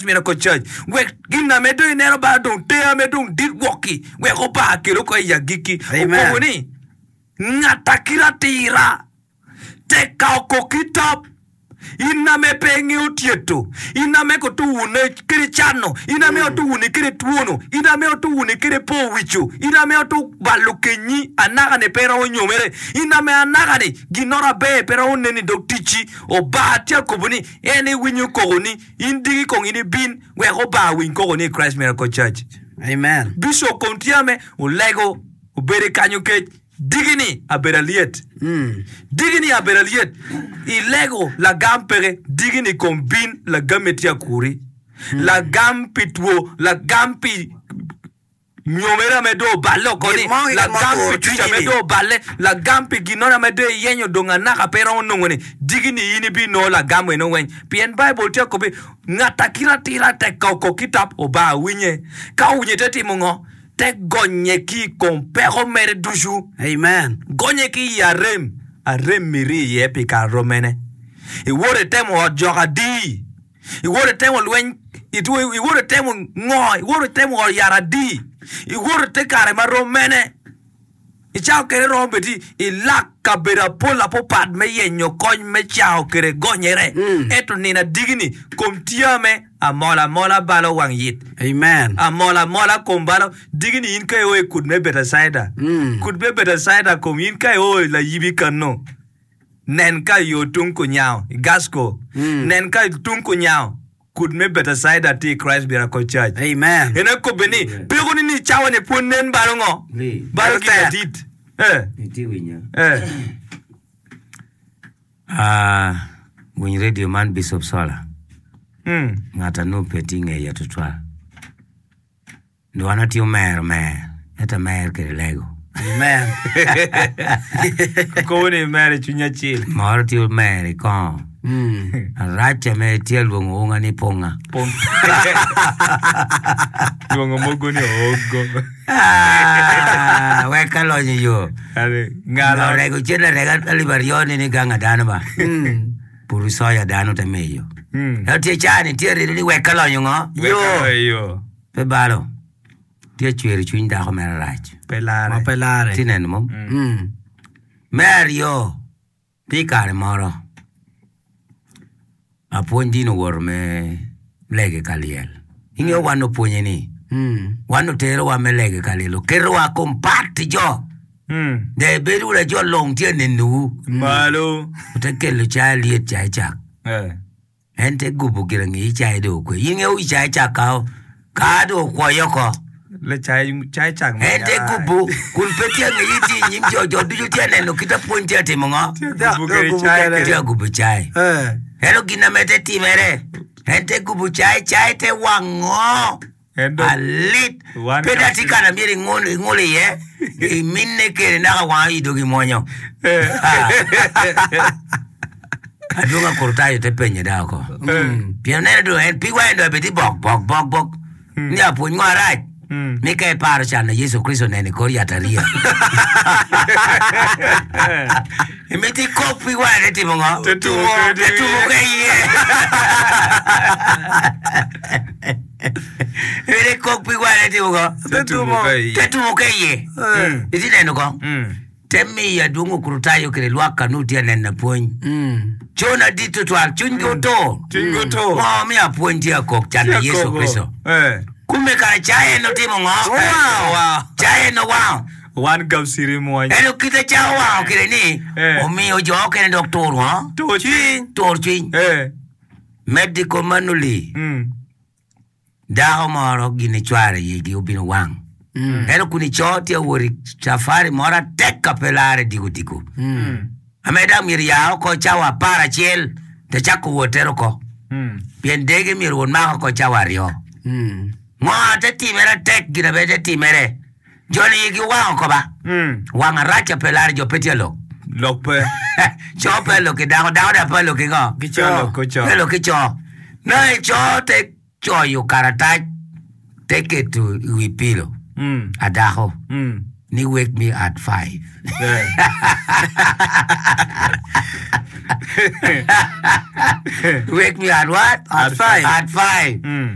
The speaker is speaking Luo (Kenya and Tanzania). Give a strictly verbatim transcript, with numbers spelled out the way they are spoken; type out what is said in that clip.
Miracle Church. We gina me do inero ba don te me don dit walki. We go ba kiro ko ya giki. Amen. Ukoni ngata kira tira. Te kao kokitap. Ina me pengi utieto. Ina me ko tu une kiri chano. Ina me tu une kiri tuono. Ina me tu une kiri po wichu. Ina me tu balukenyi anaga ne pera o nyomere. Ina me anaga ne ginora be pera o neni doktichi o ba tia kobuni ene winyu kogoni indigi kong ini bin we go ba win kogoni Christ Miracle Church. Amen. Biso kontiame o lego o bere kanyo ke digini aberaliet. Mm. Digini aberaliet. Ilego la gampere digini kombin la gametia kuri. Mm. La gampi tuo la gampi nyomera medo balo koni la gampi tuja medo bale la gampi ginona medo yenyo donga naka pera onongone digini ini bi no la gamwe no wen pien Bible tia kobe ngata kira tira te kauko kitap oba winye ka unye teti mungo te gonye ki kompero mere duju. Amen. Gonye ki yarem arem miri ye pika romene. I wore temo jogadi. I wore temo lwen itu I wore temo ngo I wore temo yaradi. I wore te kare ma romene. I chao kere rombeti I laka bera pola po pad me yenyo koñ me chao kere gonyere. Mm. Eto nina digini komtiame amola mola balo wang yit. Amen. Amola mola kombalo digini inka oe could me better cider. Mm. Could be better cider kom inka oe la yibi kano. Nenka yo tunko nyao gasco. Mm. Nenka tunko nyao could me better cider ti Christ Miracle Church. Amen. Ena ko beni pego ni chawa ne ponen balongo. Balo ki dit. Eh. Iti winya. Eh. Ah, when radio man Bishop Sola. Hmm. Ngata no petinge ya tutwa. Ndo anati umer me. Eta mer ke lego. Amen. Ko ni mere chunya chil. Marti umer ko. Mm. Racha me tiel wonga ni ponga. Pong. Dongo mogo ni ogo. Ah, weka lo ni yo. Ale Ngala ngala. rego chena rega alibarioni ni ganga dano ba. Mm. Puruso ya dano te meyo. Hmm. Ya tie chani tie ri weka lo ngo. Yo yo. Pe balo. Tie chweri chuin da ko mera rach. Pelare. Ma pelare. Tinen mo. Mm. Mario. Pikare moro. Apuonjino wor me lege kaliel. Inyo wano puonye ni. Mm. Wano tero wa me lege kalielo. Kero wa kompakti jo. Hmm. De beru la jo long tie nenu. Malo. Utakelo chai liet chai chak. Eh. Ente gubu kirangi chai do kwe. Inyo chai chak kao. Kado kwa yoko. Le chai chai chak. Ente gubu. Kulpetia ngiti nyim jo jo. Duju tia nenu kita puonje ati mongo. Gubu kere chai. Tia gubu chai. Eh. Hello gina mete timere. Ente gubu chai chai te wango. Endo. Alit. One Peda country. tika na miri ngole ngole ye. Minne kere naka wangi dogi monyo. Adunga kurtayo te penye dako. Pia nene do en pigwa endo apeti bok bok bok bok. Ni apu ngwa raj. Hmm. Mika e paro chana Yesu Kristo nene kori ataria. Imiti kok pigwa ende timo ngo. Tetumo. Tetumo ke ye. Imiti kok pigwa ende timo ngo. Tetumo. Tetumo ke ye. Iti neno ko. Hmm. Temi ya dungu kurutayo kere luaka nuti ya nena puonj. Mm. Chona dito tual chungo to. Chingo to. Ngo mi apuonji ya kok chana Yesu Kristo. Eh. Kume ka chaye no timo ngo. Wow, wow. Chaye no wow. One gam siri moy. Eno kita cha wow kire ni. Eh. Omi ojo kene doktor ha. To chin. Tor chin. Eh. Medical manuli. Hmm. Daho moro gini chware yegi ubino wang. Mm. Eno kuni choti ya wori safari mora teka pelare digu digu. Mm. Ameda miri yao ko chawa para chel. Te chako wotero ko. Hmm. Bien dege miri won mako ko chawa rio. Mm. Mwa te timere tek gina bete timere. Joni yigi wang ko ba. Hmm. Wang racha pelare jo petielo. Lokpe. Cho pelo ke dago dago da pelo ke go. Kicho. Kicho. Pelo ke cho. Na cho te cho yu karata. Take it to wipilo. Hmm. Adaho. Hmm. Ni wake me at five. Yeah. Wake me at what? At five. At five. Hmm.